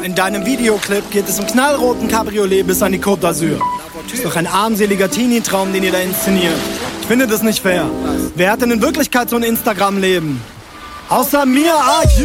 In deinem Videoclip geht es im knallroten Cabriolet bis an die Côte d'Azur. Ist doch ein armseliger Teenie-Traum, den ihr da inszeniert. Ich finde das nicht fair. Wer hat denn in Wirklichkeit so ein Instagram-Leben? Außer mir,